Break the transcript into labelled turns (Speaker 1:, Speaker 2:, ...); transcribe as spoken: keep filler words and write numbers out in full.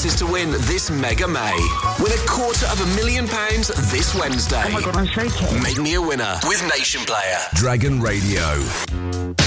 Speaker 1: chances to win this Mega May. Win a quarter of a million pounds this Wednesday.
Speaker 2: Oh my God, I'm shaking.
Speaker 1: Make me a winner with Nation Player.
Speaker 3: Dragon Radio.